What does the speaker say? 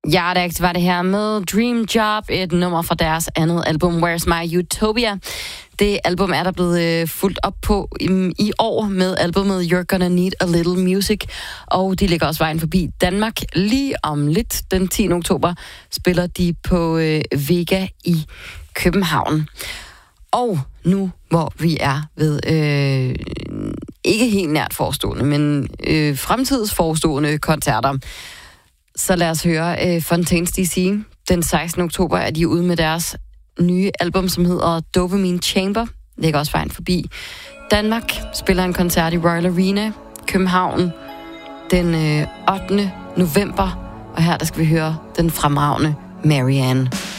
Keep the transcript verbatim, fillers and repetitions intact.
Yardex var det her med Dream Job, et nummer fra deres andet album, Where's My Utopia. Det album er der blevet øh, fulgt op på i, i år med albumet You're Gonna Need a Little Music, og de ligger også vejen forbi Danmark. Lige om lidt, den tiende oktober, spiller de på øh, Vega i København. Og nu, hvor vi er ved øh, ikke helt nært forestående, men øh, fremtidsforestående koncerter, så lad os høre øh, Fontaines D C. Den sekstende oktober er de ude med deres nye album, som hedder Dopamine Chamber. Ligger også vejen forbi Danmark. Spiller en koncert i Royal Arena, København, den øh, ottende november. Og her der skal vi høre den fremragende Marianne.